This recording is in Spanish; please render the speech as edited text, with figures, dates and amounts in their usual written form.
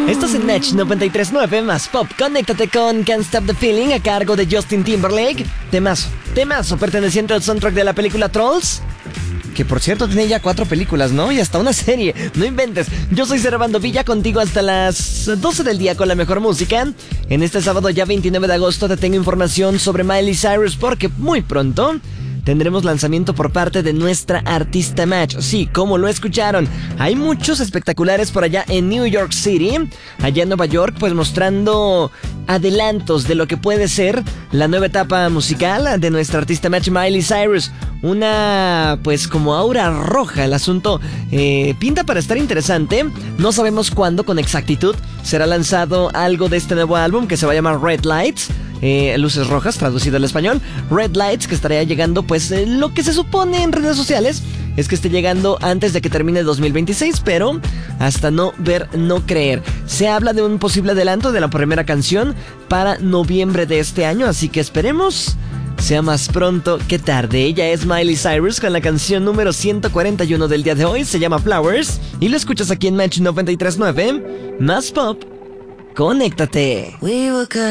Estás en Match 93.9 más Pop. Conéctate con Can't Stop the Feeling a cargo de Justin Timberlake. Temazo perteneciente al soundtrack de la película Trolls. Que por cierto tiene ya 4 películas, ¿no? Y hasta una serie. No inventes. Yo soy Servando Villa, contigo hasta las 12 del día con la mejor música. En este sábado ya 29 de agosto te tengo información sobre Miley Cyrus porque muy pronto tendremos lanzamiento por parte de nuestra artista Match. Sí, como lo escucharon, hay muchos espectaculares por allá en New York City, allá en Nueva York, pues mostrando adelantos de lo que puede ser la nueva etapa musical de nuestra artista Match, Miley Cyrus. Una, pues como aura roja, el asunto pinta para estar interesante. No sabemos cuándo con exactitud será lanzado algo de este nuevo álbum que se va a llamar Red Lights. Luces rojas, traducido al español. Red Lights, que estaría llegando, pues lo que se supone en redes sociales es que esté llegando antes de que termine 2026, pero hasta no ver, no creer. Se habla de un posible adelanto de la primera canción para noviembre de este año, así que esperemos sea más pronto que tarde. Ella es Miley Cyrus con la canción número 141 del día de hoy, se llama Flowers, y lo escuchas aquí en Match 93.9, más Pop. Conéctate.